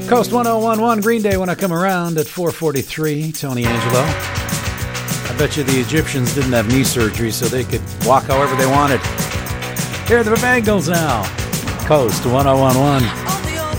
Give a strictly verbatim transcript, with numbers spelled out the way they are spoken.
Coast one oh one one, Green Day When I Come Around at four forty-three, Tony Angelo. I bet you the Egyptians didn't have knee surgery so they could walk however they wanted. Here are the Bangles now. Coast one oh one one.